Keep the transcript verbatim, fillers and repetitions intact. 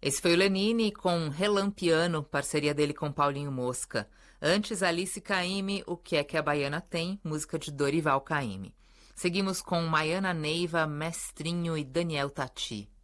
Esse foi o Lenine com Relampiano, parceria dele com Paulinho Mosca. Antes, Alice Caymmi, O Que É Que a Baiana Tem, música de Dorival Caymmi. Seguimos com Maiana Neiva, Mestrinho e Daniel Tati.